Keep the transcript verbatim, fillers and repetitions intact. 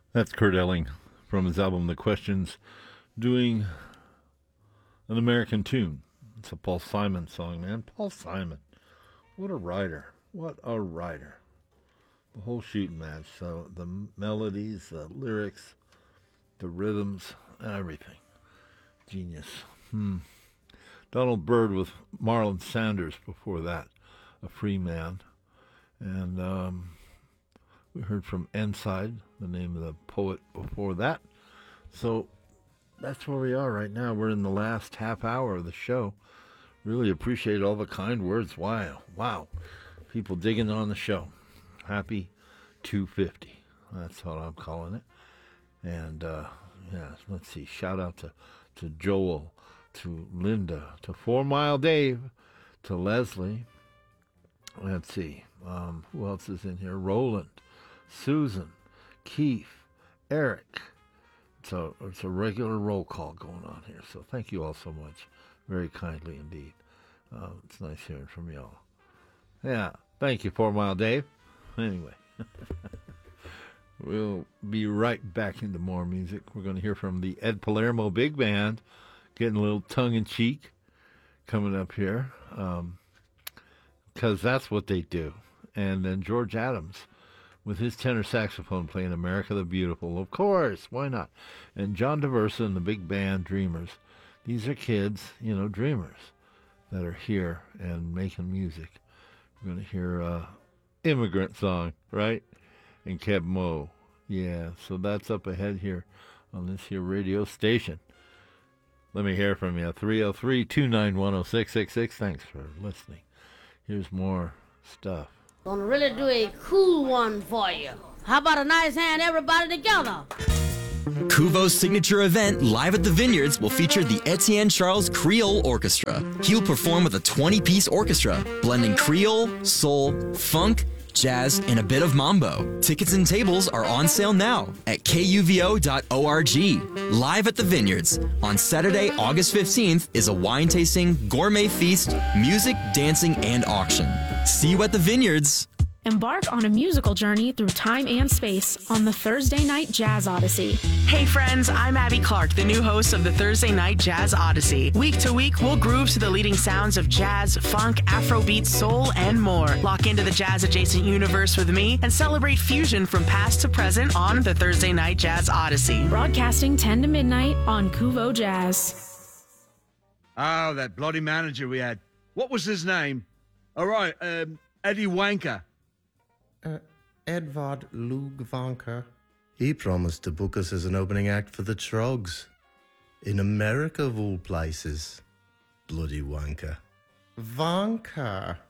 That's Kurt Elling from his album The Questions, doing an American tune. It's a Paul Simon song, man. Paul Simon. What a writer. What a writer. The whole shooting match. So the melodies, the lyrics, the rhythms, everything. Genius. Hmm. Donald Byrd with Marlon Sanders before that, A Free Man. And um, we heard from Inside, the name of the poet before that. So that's where we are right now. We're in the last half hour of the show. Really appreciate all the kind words. Wow. Wow. People digging on the show. Happy two fifty. That's what I'm calling it. And, uh, yeah, let's see. Shout out to, to Joel, to Linda, to Four Mile Dave, to Leslie. Let's see. Um, who else is in here? Roland, Susan, Keith, Eric. It's a, it's a regular roll call going on here. So thank you all so much. Very kindly indeed. Uh, it's nice hearing from y'all. Yeah. Thank you, Four Mile Dave. Anyway. We'll be right back into more music. We're going to hear from the Ed Palermo Big Band, getting a little tongue-in-cheek coming up here, um, because that's what they do. And then George Adams with his tenor saxophone playing America the Beautiful. Of course, why not? And John DeVersa and the big band Dreamers. These are kids, you know, dreamers that are here and making music. We're going to hear uh, Immigrant Song, right? And Keb Mo. Yeah, so that's up ahead here on this here radio station. Let me hear from you. three oh three, two nine one, oh six six six. Thanks for listening. Here's more stuff. Gonna really do a cool one for you. How about a nice hand, everybody together? Kuvo's signature event, Live at the Vineyards, will feature the Etienne Charles Creole Orchestra. He'll perform with a twenty-piece orchestra, blending Creole, soul, funk, jazz, and a bit of mambo. Tickets and tables are on sale now at K U V O dot org. Live at the Vineyards on Saturday, August fifteenth is a wine tasting, gourmet feast, music, dancing, and auction. See you at the Vineyards. Embark on a musical journey through time and space on the Thursday Night Jazz Odyssey. Hey friends, I'm Abby Clark, the new host of the Thursday Night Jazz Odyssey. Week to week, we'll groove to the leading sounds of jazz, funk, Afrobeat, soul, and more. Lock into the jazz-adjacent universe with me and celebrate fusion from past to present on the Thursday Night Jazz Odyssey. Broadcasting ten to midnight on Kuvo Jazz. Oh, that bloody manager we had. What was his name? All right, um, Eddie Wanker. Uh, Edvard Lugvanker. He promised to book us as an opening act for the Trogs. In America, of all places. Bloody wanker. Vanker.